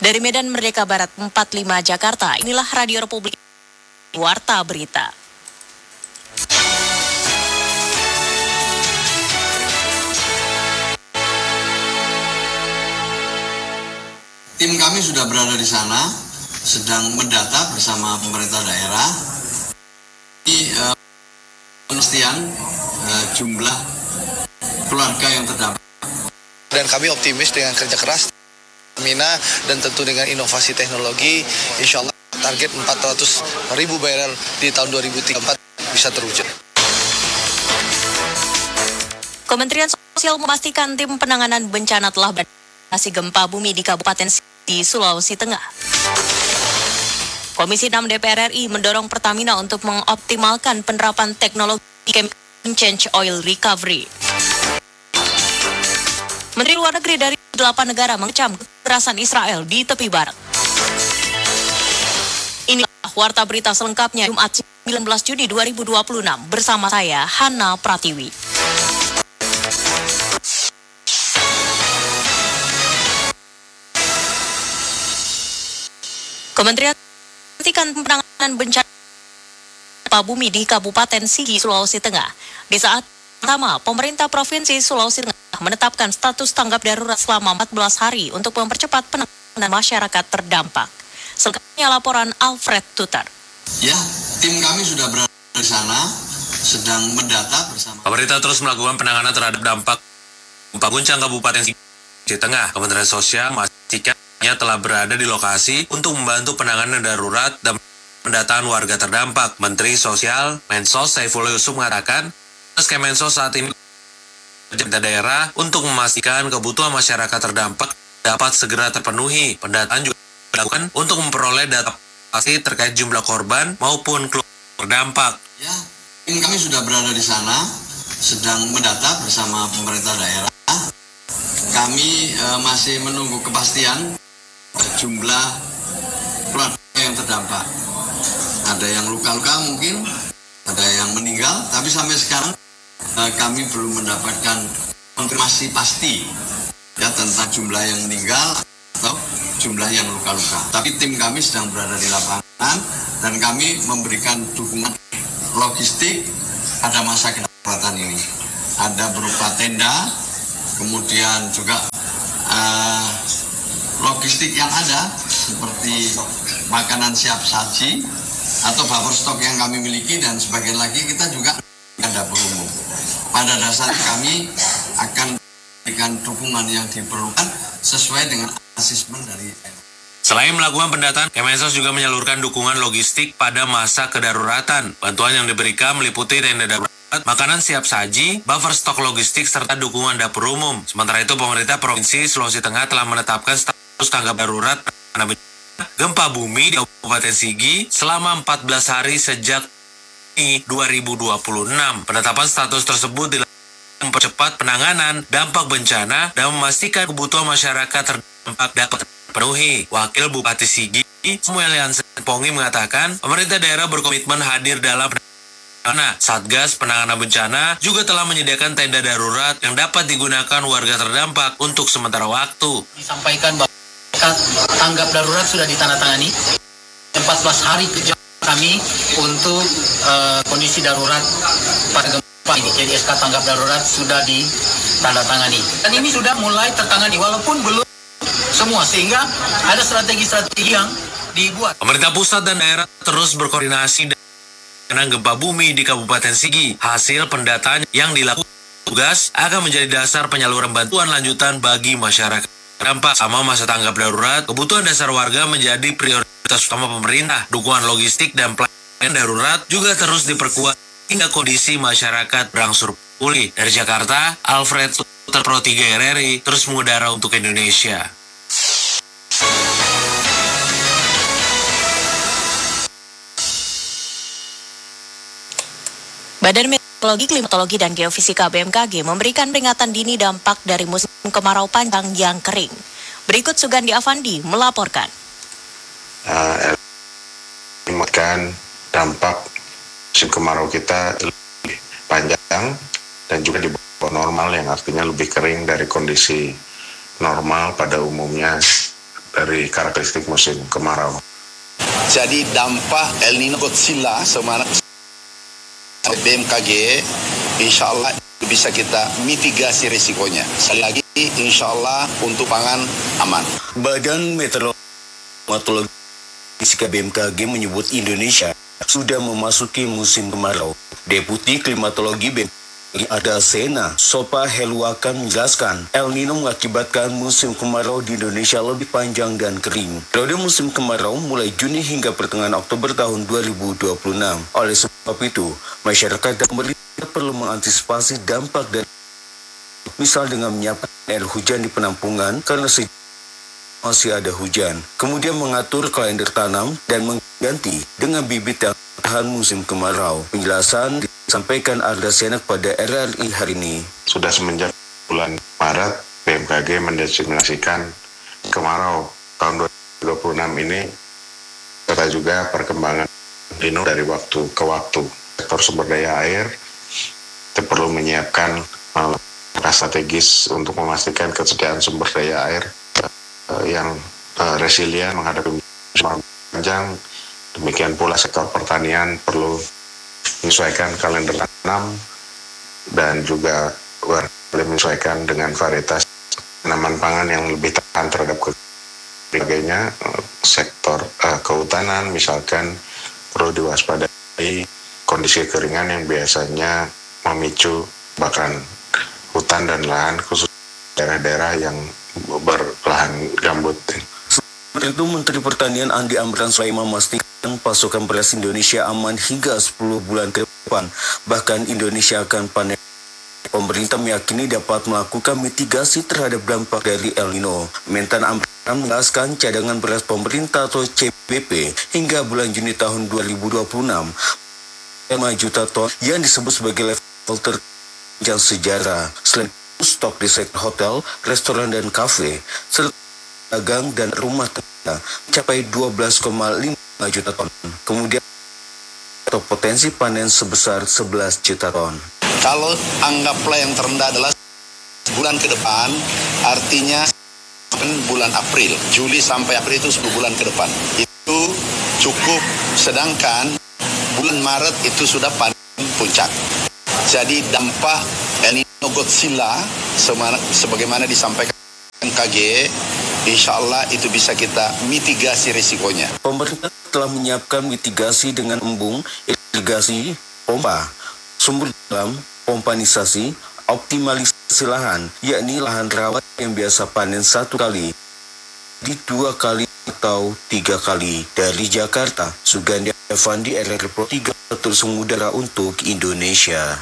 Dari Medan Merdeka Barat 45 Jakarta, inilah Radio Republik Warta Berita. Tim kami sudah berada di sana, sedang mendata bersama pemerintah daerah. Ini pastian jumlah keluarga yang terdampak. Dan kami optimis dengan kerja keras, stamina, dan tentu dengan inovasi teknologi, insya Allah target 400.000 barel di tahun 2034 bisa terwujud. Kementerian Sosial memastikan tim penanganan bencana telah beroperasi gempa bumi di Kabupaten di Sulawesi Tengah. Komisi 6 DPR RI mendorong Pertamina untuk mengoptimalkan penerapan teknologi change oil recovery. Menteri Luar Negeri dari 8 negara mengecam kekerasan Israel di tepi barat. Inilah Warta Berita selengkapnya Jumat 19 Juni 2026 bersama saya Hana Pratiwi. Kementerian memastikan penanganan bencana bumi di Kabupaten Sigi, Sulawesi Tengah. Di saat pertama, pemerintah Provinsi Sulawesi Tengah menetapkan status tanggap darurat selama 14 hari untuk mempercepat penanganan masyarakat terdampak. Selengkapnya laporan Alfred Tutar. Ya, tim kami sudah berada di sana, sedang mendata bersama. Pemerintah terus melakukan penanganan terhadap dampak gempa guncang Kabupaten Sigi Tengah. Kementerian Sosial memastikan telah berada di lokasi untuk membantu penanganan darurat dan pendataan warga terdampak. Menteri Sosial Mensos Saifullah Yusuf mengatakan, Kemensos saat ini pemerintah daerah untuk memastikan kebutuhan masyarakat terdampak dapat segera terpenuhi. Pendataan juga dilakukan untuk memperoleh data pasti terkait jumlah korban maupun keluarga terdampak. Ya, tim kami sudah berada di sana, sedang mendata bersama pemerintah daerah. Kami masih menunggu kepastian jumlah keluarga yang terdampak. Ada yang luka-luka mungkin, ada yang meninggal, tapi sampai sekarang kami belum mendapatkan konfirmasi pasti ya tentang jumlah yang meninggal atau jumlah yang luka-luka. Tapi tim kami sedang berada di lapangan dan kami memberikan dukungan logistik pada masa kedaruratan ini. Ada berupa tenda, kemudian juga logistik yang ada seperti makanan siap saji atau buffer stok yang kami miliki, dan sebagian lagi kita juga ada dapur umum. Pada dasarnya kami akan memberikan dukungan yang diperlukan sesuai dengan asesmen dari. Selain melakukan pendataan, Kemensos juga menyalurkan dukungan logistik pada masa kedaruratan. Bantuan yang diberikan meliputi tenda darurat, makanan siap saji, buffer stok logistik, serta dukungan dapur umum. Sementara itu, pemerintah Provinsi Sulawesi Tengah telah menetapkan status tanggap darurat gempa bumi di Kabupaten Sigi selama 14 hari sejak 2026. Penetapan status tersebut dilakukan mempercepat penanganan dampak bencana dan memastikan kebutuhan masyarakat terdampak dapat terpenuhi. Wakil Bupati Sigi, Samuel Pongi mengatakan, pemerintah daerah berkomitmen hadir dalam penanganan. Satgas Penanganan Bencana juga telah menyediakan tenda darurat yang dapat digunakan warga terdampak untuk sementara waktu. Disampaikan bahwa tanggap darurat sudah ditandatangani 14 hari kerja kami untuk kondisi darurat pada gempa ini. Jadi SK tanggap darurat sudah ditandatangani dan ini sudah mulai tertangani walaupun belum semua, sehingga ada strategi-strategi yang dibuat. Pemerintah pusat dan daerah terus berkoordinasi dengan gempa bumi di Kabupaten Sigi. Hasil pendataan yang dilakukan tugas akan menjadi dasar penyaluran bantuan lanjutan bagi masyarakat terdampak. Sama masa tanggap darurat, kebutuhan dasar warga menjadi prioritas utama pemerintah. Dukungan logistik dan pelayanan darurat juga terus diperkuat hingga kondisi masyarakat berangsur pulih. Dari Jakarta, Alfred Tutar, Pro 3 RRI, terus mengudara untuk Indonesia. Badan Meteorologi, Klimatologi, dan Geofisika BMKG memberikan peringatan dini dampak dari musim kemarau panjang yang kering. Berikut Sugandi Avandi melaporkan. Mengingatkan dampak musim kemarau kita lebih panjang dan juga di bawah normal, yang artinya lebih kering dari kondisi normal pada umumnya dari karakteristik musim kemarau. Jadi dampak El Nino Godzilla semana BMKG, insya Allah bisa kita mitigasi risikonya. Sekali lagi, insya Allah untuk pangan aman. Badan Meteorologi BMKG menyebut Indonesia sudah memasuki musim kemarau. Deputi Klimatologi BMKG Ada Sena Sopa Heluakan menjelaskan, El Nino mengakibatkan musim kemarau di Indonesia lebih panjang dan kering. Periode musim kemarau mulai Juni hingga pertengahan Oktober tahun 2026. Oleh sebab itu, masyarakat dan pemerintah perlu mengantisipasi dampak dari misal dengan menyiapkan air hujan di penampungan karena masih ada hujan. Kemudian mengatur kalender tanam dan mengganti dengan bibit yang tahan musim kemarau. Penjelasan disampaikan Arda Sena kepada RRI hari ini. Sudah semenjak bulan Maret, BMKG mendesignasikan kemarau tahun 2026 ini, serta juga perkembangan El Nino dari waktu ke waktu. Sektor sumber daya air kita perlu menyiapkan langkah strategis untuk memastikan ketersediaan sumber daya air yang resilient menghadapi musim panjang. Demikian pula sektor pertanian perlu menyesuaikan kalender tanam dan juga menyesuaikan dengan varietas tanaman pangan yang lebih tahan terhadap kekeringan. Sektor kehutanan misalkan perlu diwaspadai kondisi kekeringan yang biasanya memicu bahkan hutan dan lahan khusus daerah-daerah yang berlahan gambut. Sementara itu, Menteri Pertanian Andi Amran Sulaiman memastikan pasokan beras Indonesia aman hingga 10 bulan ke depan. Bahkan Indonesia akan panen. Pemerintah meyakini dapat melakukan mitigasi terhadap dampak dari El Nino. Mentan Amran menjelaskan cadangan beras pemerintah atau CBP hingga bulan Juni tahun 2026 5 juta ton yang disebut sebagai level terpanjang sejarah. Selain stok di sektor hotel, restoran dan kafe, serta dagang dan rumah tangga mencapai 12,5 juta ton. Kemudian atau potensi panen sebesar 11 juta ton. Kalau anggaplah yang terendah adalah bulan ke depan, artinya bulan April, Juli sampai April itu 10 bulan ke depan. Itu cukup, sedangkan bulan Maret itu sudah panen puncak. Jadi dampak El Nino Godzilla sebagaimana disampaikan BMKG, insya Allah itu bisa kita mitigasi risikonya. Pemerintah telah menyiapkan mitigasi dengan embung, irigasi, pompa, sumber dalam, pompanisasi, optimalisasi lahan, yakni lahan rawa yang biasa panen 1 kali, di 2 kali atau 3 kali. Dari Jakarta, Sugandi Evandi, RRI Pro 3, terus mengudara untuk Indonesia.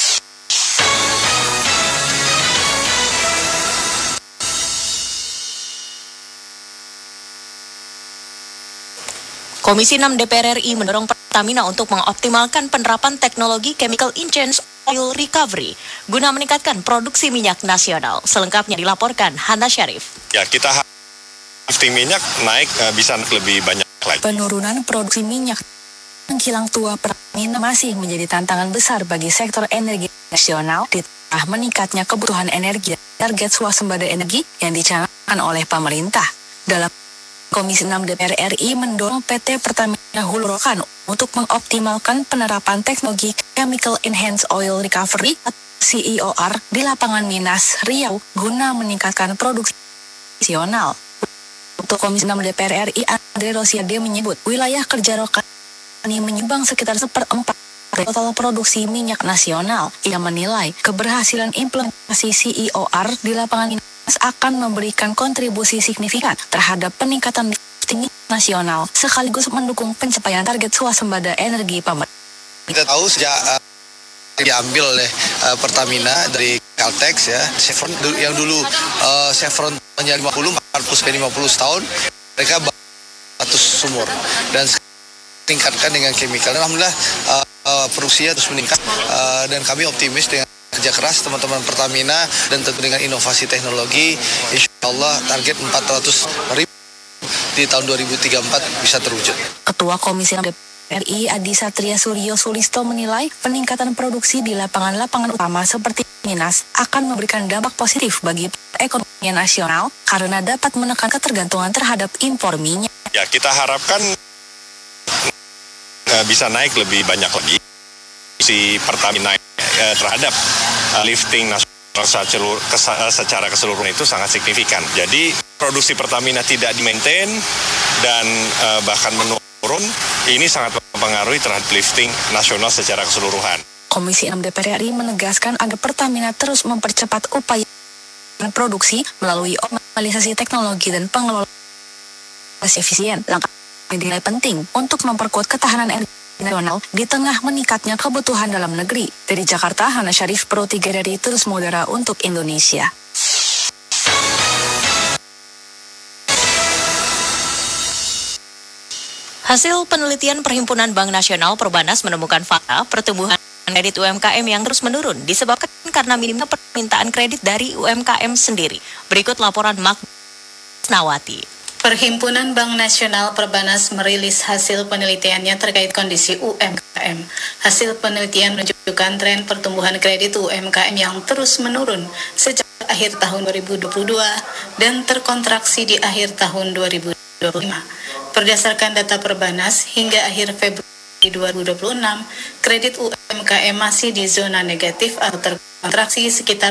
Komisi 6 DPR RI mendorong Pertamina untuk mengoptimalkan penerapan teknologi Chemical Enhanced Oil Recovery guna meningkatkan produksi minyak nasional. Selengkapnya dilaporkan Hana Syarif. Ya, kita lifting minyak naik bisa lebih banyak lagi. Penurunan produksi minyak kilang tua Pertamina masih menjadi tantangan besar bagi sektor energi nasional di tengah meningkatnya kebutuhan energi dan target swasembada energi yang dicanangkan oleh pemerintah. Dalam Komisi 6 DPR RI mendorong PT Pertamina Hulu Rokan untuk mengoptimalkan penerapan teknologi Chemical Enhanced Oil Recovery (CEOR) di lapangan Minas, Riau guna meningkatkan produksi nasional. Untuk Komisi 6 DPR RI, Andre Rosiade menyebut wilayah kerja Rokan ini menyumbang sekitar 1/4 total produksi minyak nasional. Ia menilai keberhasilan implementasi CEOR di lapangan Minas akan memberikan kontribusi signifikan terhadap peningkatan lifting nasional sekaligus mendukung pencapaian target swasembada energi pemerintah. Kita tahu sejak diambil oleh Pertamina dari Caltex ya, Chevron yang dulu Chevron hanya 50 tahun, mereka 100 sumur dan tingkatkan dengan chemical. Alhamdulillah produksinya terus meningkat dan kami optimis dengan kerja keras teman-teman Pertamina dan tentu dengan inovasi teknologi, insya Allah target 400.000 di tahun 2034 bisa terwujud. Ketua Komisi 6 RI Adi Satria Suryo Sulisto menilai peningkatan produksi di lapangan-lapangan utama seperti Minas akan memberikan dampak positif bagi ekonomi nasional karena dapat menekan ketergantungan terhadap impor minyak. Ya, kita harapkan bisa naik lebih banyak lagi si Pertamina terhadap lifting nasional secara keseluruhan itu sangat signifikan. Jadi produksi Pertamina tidak di-maintain dan bahkan menurun, ini sangat mempengaruhi terhadap lifting nasional secara keseluruhan. Komisi 6 DPR RI menegaskan agar Pertamina terus mempercepat upaya produksi melalui optimalisasi teknologi dan pengelolaan efisien. Langkah ini dinilai penting untuk memperkuat ketahanan energi nasional di tengah meningkatnya kebutuhan dalam negeri. Dari Jakarta, Hana Syarif, Pro 3 dari Terus Mudara untuk Indonesia. Hasil penelitian Perhimpunan Bank Nasional Perbanas menemukan fakta pertumbuhan kredit UMKM yang terus menurun disebabkan karena minimnya permintaan kredit dari UMKM sendiri. Berikut laporan Mak Nawati. Perhimpunan Bank Nasional Perbanas merilis hasil penelitiannya terkait kondisi UMKM. Hasil penelitian menunjukkan tren pertumbuhan kredit UMKM yang terus menurun sejak akhir tahun 2022 dan terkontraksi di akhir tahun 2025. Berdasarkan data Perbanas, hingga akhir Februari 2026, kredit UMKM masih di zona negatif atau terkontraksi sekitar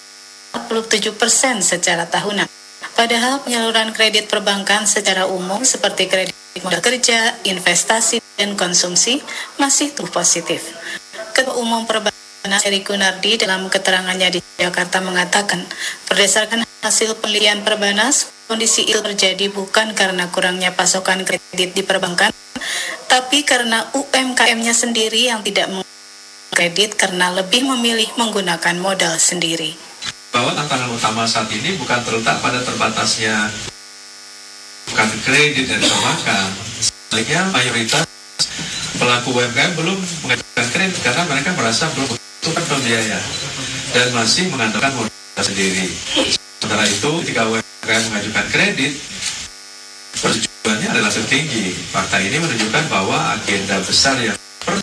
47% secara tahunan. Padahal penyaluran kredit perbankan secara umum seperti kredit modal kerja, investasi, dan konsumsi masih tumbuh positif. Ketua Umum Perbanas Heri Gunardi dalam keterangannya di Jakarta mengatakan, berdasarkan hasil penelitian Perbanas, kondisi itu terjadi bukan karena kurangnya pasokan kredit di perbankan, tapi karena UMKM-nya sendiri yang tidak mengkredit karena lebih memilih menggunakan modal sendiri. Bahwa tantangan utama saat ini bukan terletak pada terbatasnya bukan kredit dari perbankan. Sebaliknya mayoritas pelaku UMKM belum mengajukan kredit karena mereka merasa belum membutuhkan pembiayaan dan masih mengandalkan modal sendiri. Sementara itu, ketika UMKM mengajukan kredit, persetujuannya adalah tinggi. Fakta ini menunjukkan bahwa agenda besar yang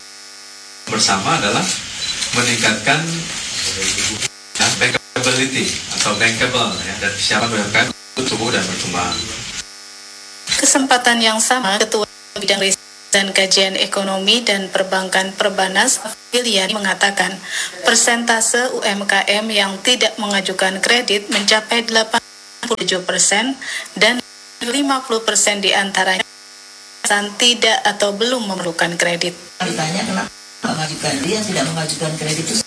bersama adalah meningkatkan bankability atau bankable dan kesiapan UMKM untuk tumbuh dan berkembang. Kesempatan yang sama, Ketua Bidang Riset dan Kajian Ekonomi dan Perbankan Perbanas, Filiani mengatakan, persentase UMKM yang tidak mengajukan kredit mencapai 87% dan 50% diantaranya tidak atau belum memerlukan kredit. Ditanya kenapa mengajukan, dia yang tidak mengajukan kredit itu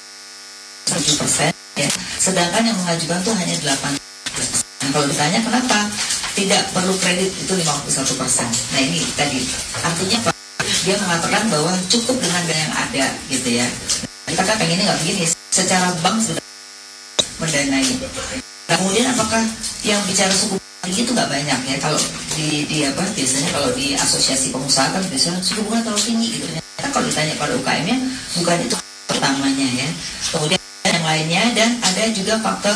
7%. Ya. Sedangkan yang mengajukan itu hanya 8%. Nah, kalau ditanya kenapa tidak perlu kredit itu 51%. Nah ini tadi artinya Pak, dia mengatakan bahwa cukup dengan dana yang ada gitu ya. Kita kan pengennya nggak begini. Secara bank sudah mendanai. Nah, kemudian apakah yang bicara suku bunga tinggi itu nggak banyak ya? Kalau di apa biasanya kalau di asosiasi pengusaha kan biasanya suku bunga terlalu tinggi gitu. Ternyata kalau ditanya pada UKM-nya bukan itu pertamanya ya. Kemudian yang lainnya dan ada juga faktor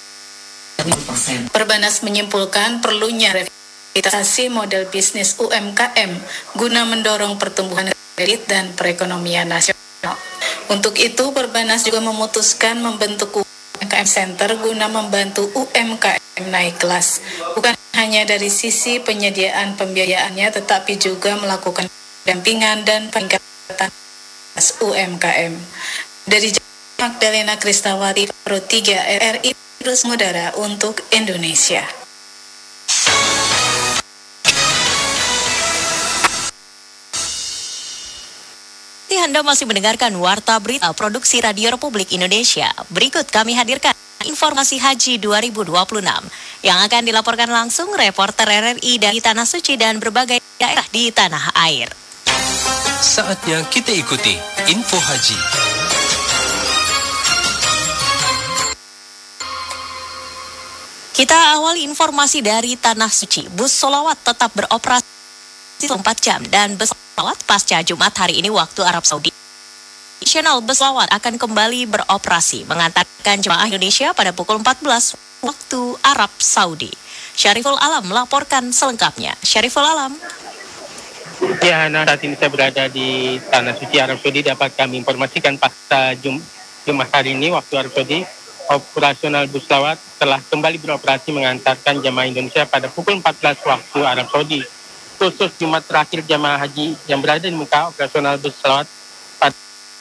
50%. Perbanas menyimpulkan perlunya revitalisasi model bisnis UMKM guna mendorong pertumbuhan kredit dan perekonomian nasional. Untuk itu, Perbanas juga memutuskan membentuk UMKM Center guna membantu UMKM naik kelas. Bukan hanya dari sisi penyediaan pembiayaannya, tetapi juga melakukan pendampingan dan peningkatan UMKM. Dari Magdalena Kristawati, Pro 3 RRI Terus Mudara untuk Indonesia. Anda masih mendengarkan Warta Berita Produksi Radio Republik Indonesia. Berikut kami hadirkan informasi Haji 2026 yang akan dilaporkan langsung reporter RRI dari Tanah Suci dan berbagai daerah di tanah air. Saatnya kita ikuti info haji. Kita awali informasi dari Tanah Suci. Bus Sholawat tetap beroperasi 24 jam dan bus Sholawat pasca Jumat hari ini waktu Arab Saudi. Nasional bus Sholawat akan kembali beroperasi mengantarkan jemaah Indonesia pada pukul 14 waktu Arab Saudi. Syariful Alam melaporkan selengkapnya. Syariful Alam. Ya, nah saat ini saya berada di Tanah Suci Arab Saudi. Dapat kami informasikan pasca Jumat hari ini waktu Arab Saudi, operasional bus lawat telah kembali beroperasi mengantarkan jamaah Indonesia pada pukul 14 waktu Arab Saudi. Khusus Jumat terakhir jamaah haji yang berada di Mekah, operasional bus lawat pada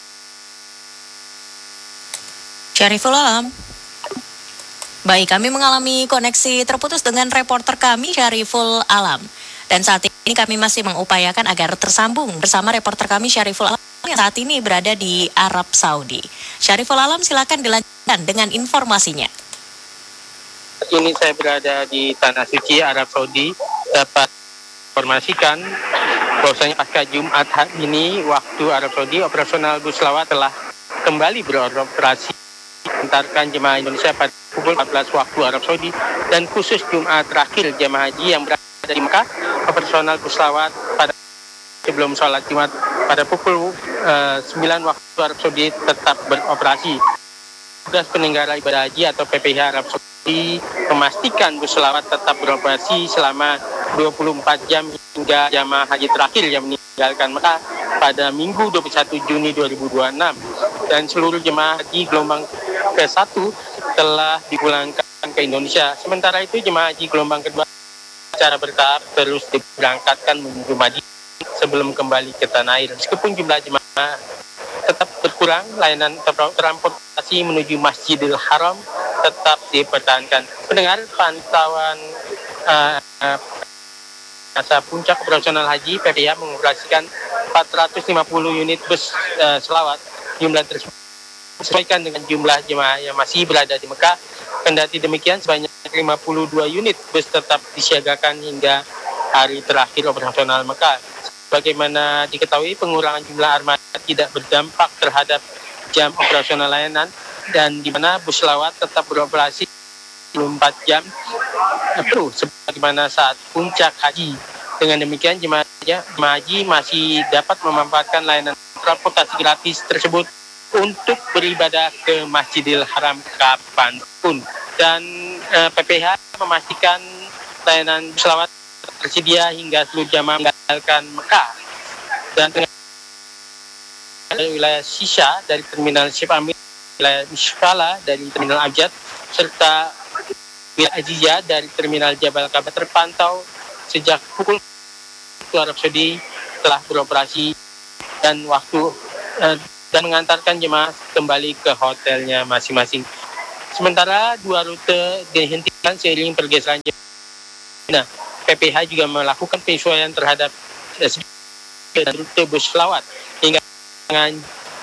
Syariful Alam. Baik, kami mengalami koneksi terputus dengan reporter kami Syariful Alam. Dan saat ini kami masih mengupayakan agar tersambung bersama reporter kami Syariful Alam yang saat ini berada di Arab Saudi. Syariful Alam, silakan dilanjutkan dengan informasinya. Ini saya berada di Tanah Suci Arab Saudi. Dapat informasikan bahwasanya pasca Jumat hari ini waktu Arab Saudi, operasional bus lawat telah kembali beroperasi mengantarkan jemaah Indonesia pada pukul 14 waktu Arab Saudi, dan khusus Jumat terakhir jemaah haji yang berada di Mekah, operasional bus lawat pada sebelum sholat Jumat pada pukul 9 waktu Arab Saudi tetap beroperasi. Tugas penyelenggara ibadah haji atau PPH Arab Saudi memastikan bus lawat tetap beroperasi selama 24 jam hingga jamaah haji terakhir yang meninggalkan Mekah pada Minggu 21 Juni 2026, dan seluruh jemaah haji gelombang ke-1 telah dipulangkan ke Indonesia. Sementara itu jemaah haji gelombang kedua secara bertahap terus diberangkatkan menuju Madinah sebelum kembali ke tanah air. Meskipun jumlah jemaah tetap berkurang, layanan transportasi menuju Masjidil Haram tetap dipertahankan. Pendengar, pantauan masa puncak operasional haji, PPH mengoperasikan 450 unit bus selawat. Jumlah tersebut disesuaikan dengan jumlah jemaah yang masih berada di Mekah. Kendati demikian, sebanyak 52 unit bus tetap disiagakan hingga hari terakhir operasional Mekah. Bagaimana diketahui, pengurangan jumlah armada tidak berdampak terhadap jam operasional layanan, dan di mana bus lawat tetap beroperasi 24 jam penuh sebagaimana saat puncak haji. Dengan demikian, jemaah haji masih dapat memanfaatkan layanan transportasi gratis tersebut untuk beribadah ke Masjidil Haram kapanpun. Dan PPH memastikan layanan selawat tersedia hingga seluruh jamaah meninggalkan Mekah. Dan dari wilayah Sisha dari Terminal Ship Amir, wilayah Mishkala dari Terminal Abjad, serta wilayah Azizah dari Terminal Jabal Kaabah terpantau sejak pukul Arab Saudi telah beroperasi dan dan mengantarkan jemaah kembali ke hotelnya masing-masing. Sementara 2 rute dihentikan seiring pergeseran jemaah. Nah, PPH juga melakukan penyesuaian terhadap rute bus selawat. Hingga dengan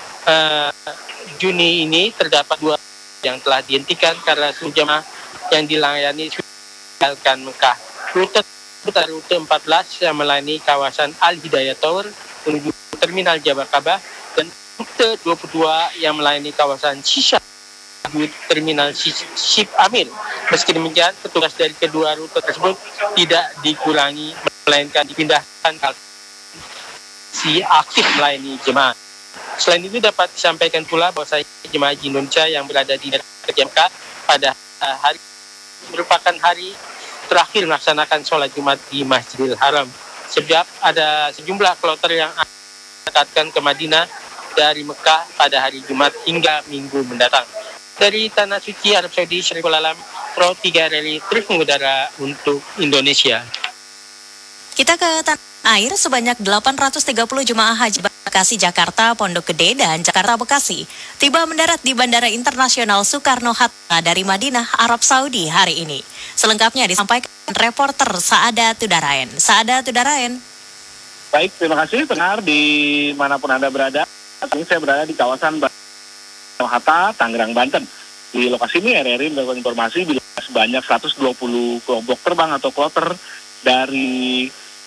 Juni ini terdapat 2 yang telah dihentikan karena seluruh jemaah yang dilayani meninggalkan Mekah. Rute 14 yang melayani kawasan Al-Hidayah Tower menuju Terminal Jabal Kaabah, dan rute 22 yang melayani kawasan Sisha di Terminal Ship Amir. Meski demikian, petugas dari kedua rute tersebut tidak dikurangi, melainkan dipindahkan ke si aktif melayani jemaah. Selain itu, dapat disampaikan pula bahwa jemaah haji Indonesia yang berada di daerah Mekah pada hari merupakan hari terakhir melaksanakan sholat Jumat di Masjidil Haram, sebab ada sejumlah kloter yang akan ke Madinah dari Mekah pada hari Jumat hingga Minggu mendatang. Dari Tanah Suci Arab Saudi, Syariful Alam, Pro 3 Rally terus mengudara untuk Indonesia. Kita ke tanah air, sebanyak 830 jemaah haji Bekasi Jakarta, Pondok Gede, dan Jakarta Bekasi tiba mendarat di Bandara Internasional Soekarno-Hatta dari Madinah, Arab Saudi hari ini. Selengkapnya disampaikan reporter Saada Tudaraen. Saada Tudaraen. Baik, terima kasih pendengar dimanapun Anda berada. Ini saya berada di kawasan Soekarno-Hatta, Tangerang, Banten. Di lokasi ini RRI mendapatkan informasi bila sebanyak 120 kelompok terbang atau kloter dari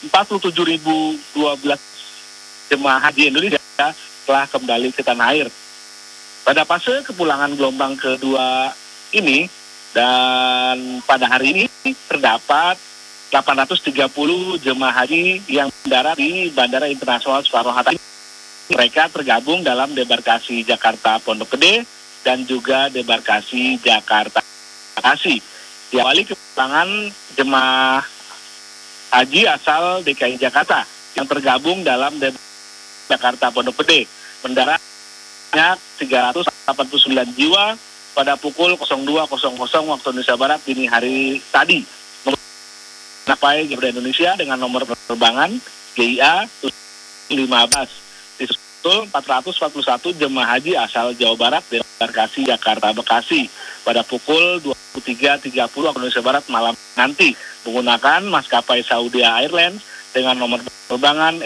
47.012 jemaah haji Indonesia telah kembali ke tanah air. Pada fase kepulangan gelombang kedua ini, dan pada hari ini terdapat 830 jemaah haji yang mendarat di Bandara Internasional Soekarno-Hatta. Mereka tergabung dalam debarkasi Jakarta Pondok Gede dan juga debarkasi Jakarta Bekasi. Diawali kepulangan jemaah haji asal DKI Jakarta yang tergabung dalam Jakarta Pondok Gede. Mendaratnya 389 jiwa pada pukul 02.00 waktu Indonesia Barat dini hari tadi. Mencapai Garuda Indonesia dengan nomor penerbangan GIA 15. Disusul 441 jemaah haji asal Jawa Barat dari embarkasi Jakarta Bekasi pada pukul 23.30 waktu Indonesia Barat malam nanti menggunakan maskapai Saudi Airlines dengan nomor penerbangan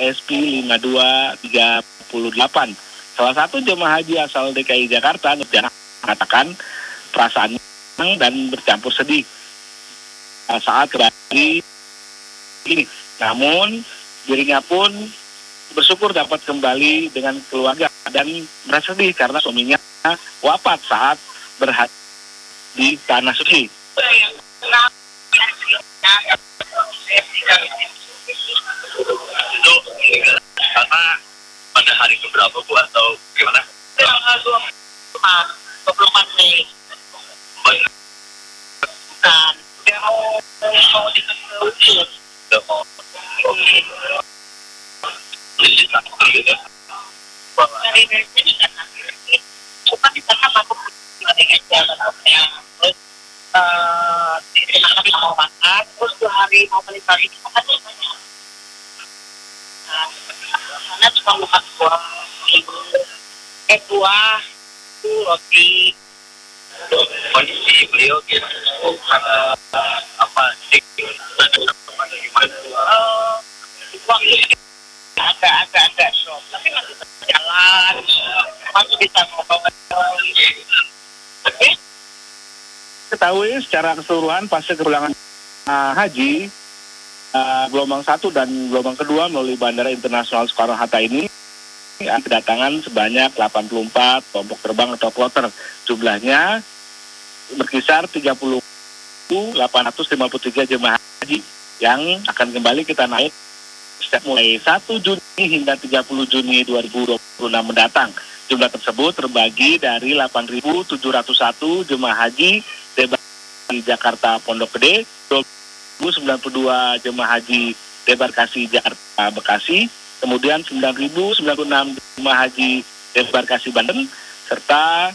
SP5238. Salah satu jemaah haji asal DKI Jakarta mengatakan perasaan senang dan bercampur sedih saat kembali ini. Namun dirinya pun bersyukur dapat kembali dengan keluarga dan merasa sedih karena suaminya wafat saat berhaji di Tanah Suci. Karena pada hari keberapa Bu atau gimana? 24 Mei. Bukan. Mau dikasih. Bukan di sana aku terus mau makan, terus 2 hari mau balik lagi makan karena cuma makan buah, roti. Kondisi beliau gitu apa sih agak shock, tapi masih berjalan, masih bisa ngomong. Ketahui secara keseluruhan pasca kepulangan haji gelombang 1 dan gelombang kedua melalui Bandara Internasional Soekarno-Hatta ini kedatangan sebanyak 84 kelompok terbang atau kloter. Jumlahnya berkisar 30.853 jemaah haji yang akan kembali ke tanah air sejak mulai 1 Juni hingga 30 Juni 2026 mendatang. Jumlah tersebut terbagi dari 8.701 jemaah haji di Jakarta Pondok Gede, 92 jemaah haji debarkasi Jakarta Bekasi, kemudian 9.096 jemaah haji debarkasi Banten, serta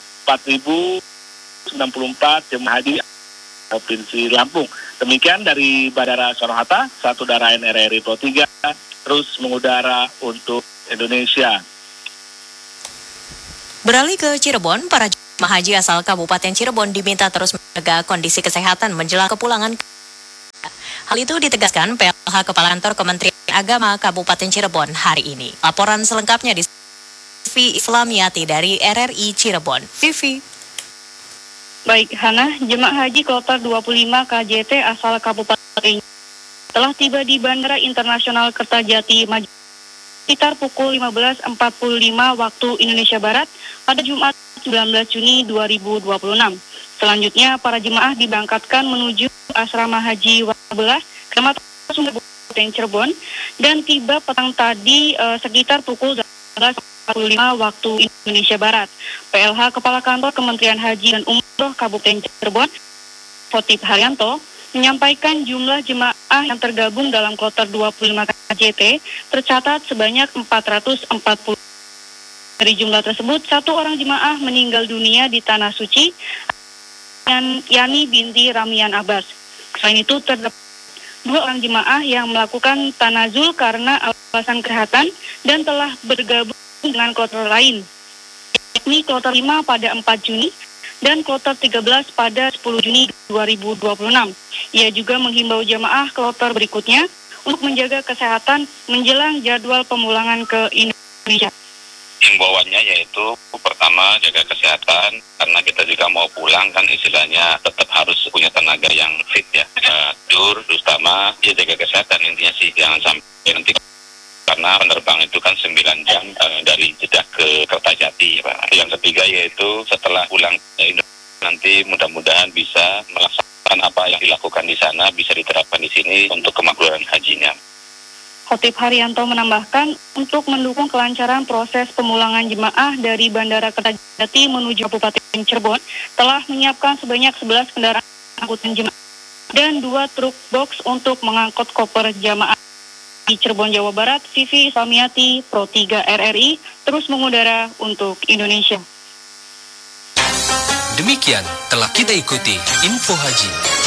4.094 jemaah haji Provinsi Lampung. Demikian dari Bandara Soekarno-Hatta, satu udara NRRI Pro 3 terus mengudara untuk Indonesia. Beralih ke Cirebon, para jemaah haji asal Kabupaten Cirebon diminta terus menjaga kondisi kesehatan menjelang kepulangan. Hal itu ditegaskan PLH Kepala Kantor Kementerian Agama Kabupaten Cirebon hari ini. Laporan selengkapnya di Vivi Islamiati dari RRI Cirebon. Vivi. Baik, Hana, jemaah haji kloter 25 KJT asal Kabupaten telah tiba di Bandara Internasional Kertajati sekitar pukul 15.45 waktu Indonesia Barat pada Jumat 19 Juni 2026. Selanjutnya, para jemaah diberangkatkan menuju asrama haji Wabelah, Kecamatan Kabupaten Cirebon, dan tiba petang tadi sekitar pukul 18.45 waktu Indonesia Barat. PLH Kepala Kantor Kementerian Haji dan Umroh Kabupaten Cirebon, Khotib Haryanto, menyampaikan jumlah jemaah yang tergabung dalam kloter 25 KJT tercatat sebanyak 440. Dari jumlah tersebut, 1 orang jemaah meninggal dunia di Tanah Suci, Yani binti Ramian Abbas. Selain itu, terdapat 2 orang jemaah yang melakukan tanazul karena alasan kesehatan dan telah bergabung dengan kloter lain, yakni kloter 5 pada 4 Juni dan kloter 13 pada 10 Juni 2026. Ia juga menghimbau jemaah kloter berikutnya untuk menjaga kesehatan menjelang jadwal pemulangan ke Indonesia. Himbauannya yaitu pertama jaga kesehatan, karena kita juga mau pulang kan istilahnya tetap harus punya tenaga yang fit ya. Tidur, terutama ya jaga kesehatan intinya sih, jangan sampai nanti karena penerbangan itu kan 9 jam dari Jeddah ke Kertajati Pak. Yang ketiga yaitu setelah pulang ke Indonesia nanti mudah-mudahan bisa melaksanakan apa yang dilakukan di sana bisa diterapkan di sini untuk kemakmuran hajinya. Khotib Haryanto menambahkan untuk mendukung kelancaran proses pemulangan jemaah dari Bandara Kertajati menuju Kabupaten Cirebon telah menyiapkan sebanyak 11 kendaraan angkutan jemaah dan 2 truk box untuk mengangkut koper jemaah. Di Cirebon, Jawa Barat, Vivi Samiati, Pro 3 RRI, terus mengudara untuk Indonesia. Demikian telah kita ikuti Info Haji